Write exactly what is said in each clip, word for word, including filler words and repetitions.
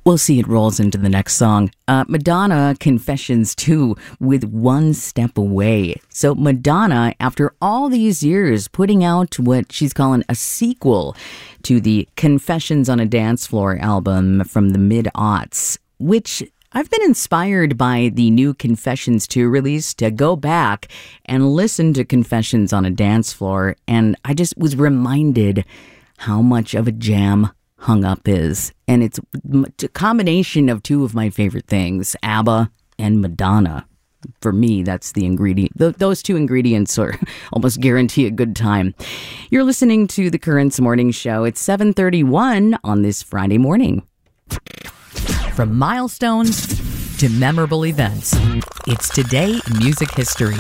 We'll see it rolls into the next song. Uh, Madonna Confessions two with One Step Away. So Madonna, after all these years, putting out what she's calling a sequel to the Confessions on a Dance Floor album from the mid-aughts, which I've been inspired by the new Confessions two release to go back and listen to Confessions on a Dance Floor, and I just was reminded how much of a jam Hung Up is. And it's a combination of two of my favorite things, ABBA and Madonna. For me, that's the ingredient. Th- those two ingredients are almost guarantee a good time. You're listening to the Currents Morning Show. It's seven thirty-one on this Friday morning. From milestones to memorable events, it's Today in Music History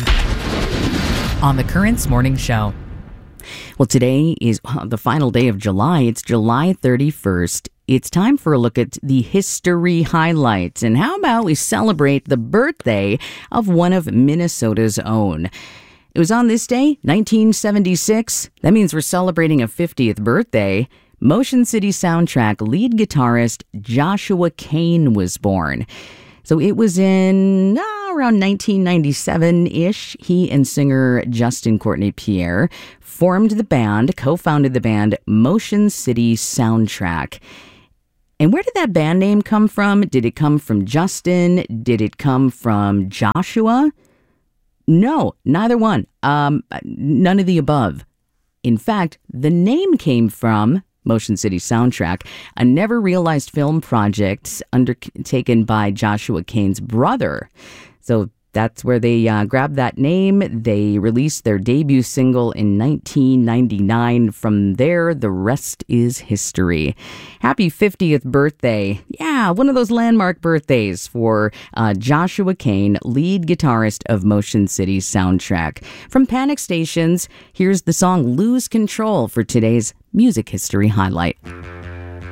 on the Currents Morning Show. Well, today is the final day of July. It's July thirty-first. It's time for a look at the history highlights. And how about we celebrate the birthday of one of Minnesota's own? It was on this day, nineteen seventy-six. That means we're celebrating a fiftieth birthday. Motion City Soundtrack lead guitarist Joshua Cain was born. So it was in uh, around nineteen ninety-seven-ish. He and singer Justin Courtney Pierre formed the band, co-founded the band Motion City Soundtrack. And where did that band name come from? Did it come from Justin? Did it come from Joshua? No, neither one. Um, none of the above. In fact, the name came from Motion City Soundtrack, a never-realized film project undertaken by Joshua Cain's brother. So that's where they uh, grabbed that name. They released their debut single in nineteen ninety-nine. From there, the rest is history. Happy fiftieth birthday. Yeah, one of those landmark birthdays for uh, Joshua Cain, lead guitarist of Motion City Soundtrack. From Panic Stations, here's the song Lose Control for today's Music History Highlight.